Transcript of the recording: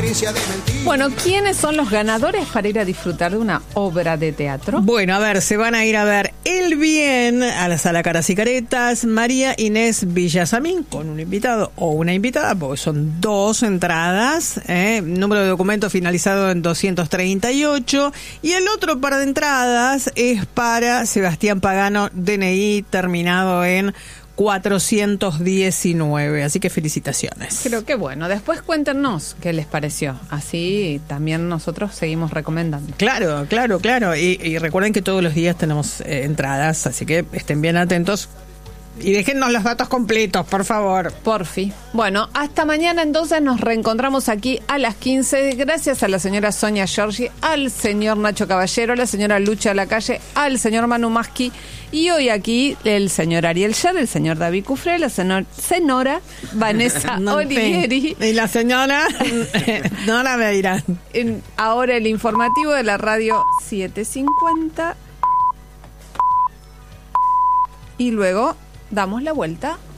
provincia de mentiras. Bueno, ¿quiénes son los ganadores para ir a disfrutar de una obra de teatro? Bueno, a ver, se van a ir a ver El Bien a la Sala Caras y Caretas, María Inés Villasamín, con un invitado o una invitada, porque son 2 entradas, número de documento finalizado en 238, y el otro par de entradas es para Sebastián Pagano, DNI terminado en 419, así que felicitaciones. Creo que bueno, después cuéntenos qué les pareció, así también nosotros seguimos recomendando. Claro, y recuerden que todos los días tenemos entradas, así que estén bien atentos y déjennos los datos completos, por favor. Porfi. Bueno, hasta mañana entonces nos reencontramos aquí a las 15. Gracias a la señora Sonia Giorgi, al señor Nacho Caballero, a la señora Lucha Lacalle, al señor Manu Maschi, y hoy aquí el señor Ariel Sher, el señor David Cufré, la señora Vanessa Olivieri. Y la señora no la verán. Ahora el informativo de la radio 750. Y luego damos la vuelta